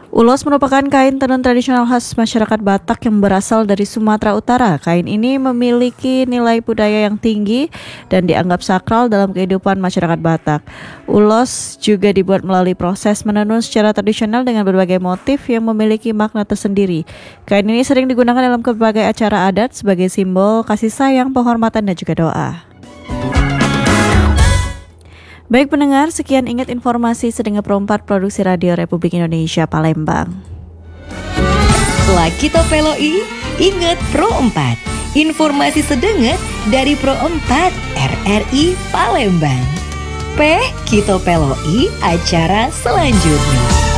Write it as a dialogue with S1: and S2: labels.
S1: Ulos merupakan kain tenun tradisional khas masyarakat Batak yang berasal dari Sumatera Utara. Kain ini memiliki nilai budaya yang tinggi dan dianggap sakral dalam kehidupan masyarakat Batak. Ulos juga dibuat melalui proses menenun secara tradisional dengan berbagai motif yang memiliki makna tersendiri. Kain ini sering digunakan dalam berbagai acara adat sebagai simbol kasih sayang, penghormatan, dan juga doa. Baik pendengar, sekian Ingat Informasi Sedengar Pro 4 Produksi Radio Republik Indonesia Palembang.
S2: Setelah kita peloi, Ingat Pro 4. Informasi sedengar dari Pro 4 RRI Palembang. Kita peloi acara selanjutnya.